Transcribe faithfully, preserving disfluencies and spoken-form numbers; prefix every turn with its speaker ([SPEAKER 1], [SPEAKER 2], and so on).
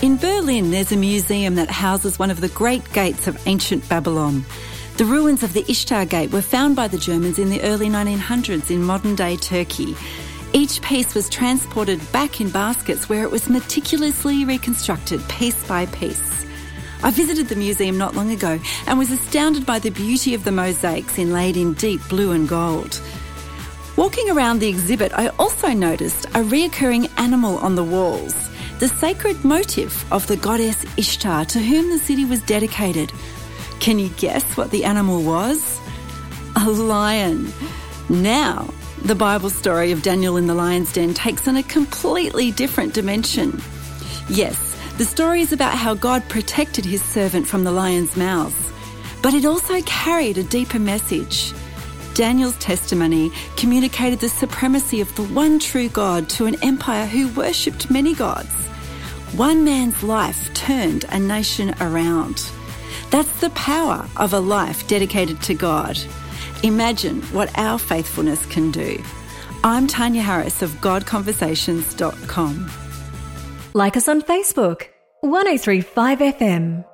[SPEAKER 1] In Berlin, there's a museum that houses one of the great gates of ancient Babylon. The ruins of the Ishtar Gate were found by the Germans in the early nineteen hundreds in modern-day Turkey. Each piece was transported back in baskets where it was meticulously reconstructed piece by piece. I visited the museum not long ago and was astounded by the beauty of the mosaics inlaid in deep blue and gold. Walking around the exhibit, I also noticed a reoccurring animal on the walls, the sacred motif of the goddess Ishtar, to whom the city was dedicated. Can you guess what the animal was? A lion. Now, the Bible story of Daniel in the lion's den takes on a completely different dimension. Yes, the story is about how God protected his servant from the lion's mouths, but it also carried a deeper message. Daniel's testimony communicated the supremacy of the one true God to an empire who worshipped many gods. One man's life turned a nation around. That's the power of a life dedicated to God. Imagine what our faithfulness can do. I'm Tanya Harris of God Conversations dot com.
[SPEAKER 2] Like us on Facebook, one oh three five F M.